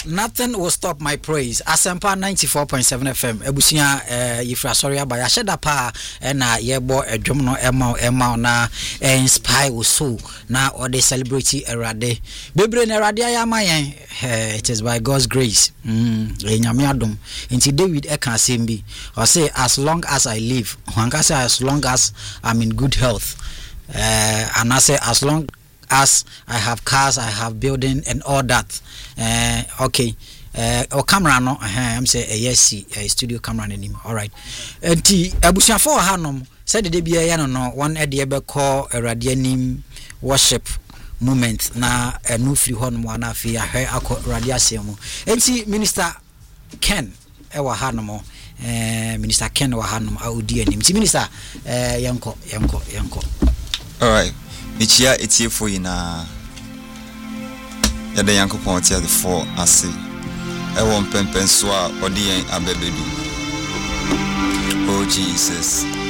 nothing will stop my praise. Asempa 94.7 FM. Ebusia yifra sorry aba ya sheda pa na yebo edwom no ema na inspire wo so na or they celebrate Erade. Bebre na Erade ayamayen. It is by God's grace. Enyame adom. Inti David e kan sembi. Or say as long as I live, wanka say as long as I'm in good health. And I say as long as I have cars, I have building and all that. Okay. Or camera no, I'm say yes, studio camera name. All right. Enti abusia for hanom said the be ya no one e de be call radianim worship moment na no free hon mo na afi ahwe akọ radiation mo. Enti Minister Ken e wa hanom Minister Ken wa hanom audi anim. Ti Minister yanko. All right. Michia etiefo ina ya de yankopon tia the four ase e won pempen so a odi en abebedu. Oh Jesus.